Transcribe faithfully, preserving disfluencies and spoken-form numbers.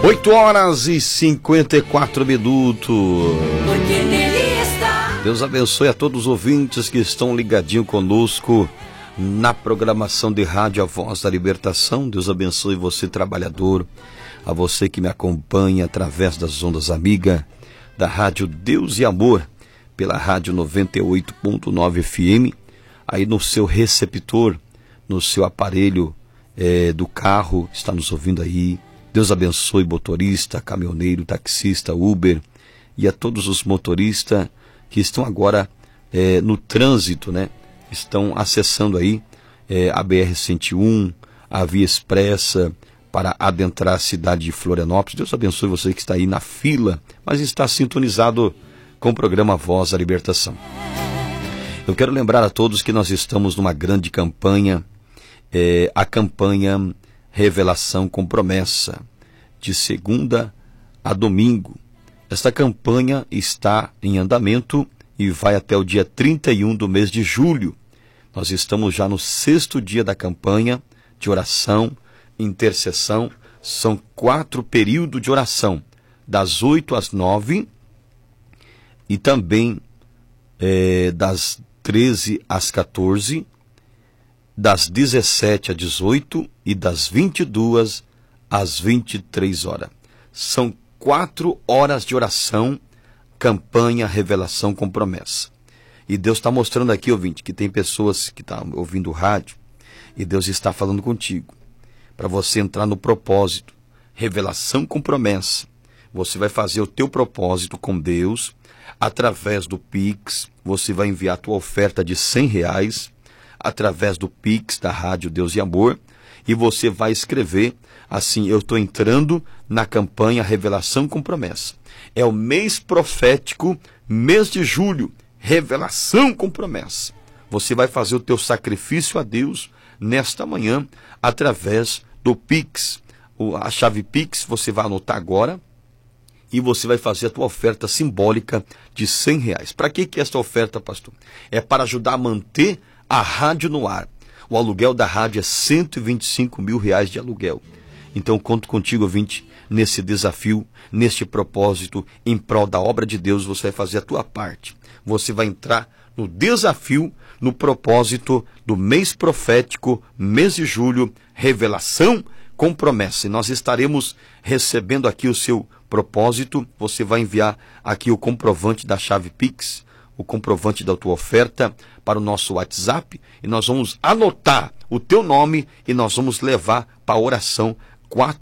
oito horas e cinquenta e quatro minutos. Porque nele está. Deus abençoe a todos os ouvintes que estão ligadinhos conosco na programação de rádio A Voz da Libertação. Deus abençoe você, trabalhador, a você que me acompanha através das ondas amiga da rádio Deus e Amor, pela rádio noventa e oito ponto nove F M, aí no seu receptor, no seu aparelho é, do carro, está nos ouvindo aí. Deus abençoe motorista, caminhoneiro, taxista, Uber e a todos os motoristas que estão agora é, no trânsito, né? Estão acessando aí é, a B R cento e um, a Via Expressa, para adentrar a cidade de Florianópolis. Deus abençoe você que está aí na fila, mas está sintonizado com o programa Voz da Libertação. Eu quero lembrar a todos que nós estamos numa grande campanha, é, a campanha Revelação com Promessa, de segunda a domingo. Esta campanha está em andamento e vai até o dia trinta e um do mês de julho. Nós estamos já no sexto dia da campanha de oração, intercessão. São quatro períodos de oração, das oito às nove e também é, das treze às quatorze, das dezessete às dezoito e das vinte e duas às vinte e três horas. São quatro horas de oração, campanha Revelação com Promessa. E Deus está mostrando aqui, ouvinte, que tem pessoas que estão ouvindo o rádio e Deus está falando contigo, para você entrar no propósito, Revelação com Promessa. Você vai fazer o teu propósito com Deus, através do Pix. Você vai enviar a tua oferta de cem reais, através do Pix da Rádio Deus e Amor, e você vai escrever assim: eu estou entrando na campanha Revelação com Promessa. É o mês profético, mês de julho, Revelação com Promessa. Você vai fazer o teu sacrifício a Deus nesta manhã, através do Pix. A chave Pix você vai anotar agora, e você vai fazer a tua oferta simbólica de cem reais. Para que que é esta oferta, pastor? É para ajudar a manter a rádio no ar. O aluguel da rádio é cento e vinte e cinco mil reais de aluguel. Então conto contigo, ouvinte, nesse desafio, neste propósito, em prol da obra de Deus. Você vai fazer a tua parte. Você vai entrar no desafio, no propósito do mês profético, mês de julho, Revelação com Promessa. E nós estaremos recebendo aqui o seu propósito. Você vai enviar aqui o comprovante da chave Pix, o comprovante da tua oferta, para o nosso WhatsApp, e nós vamos anotar o teu nome e nós vamos levar para a oração quatro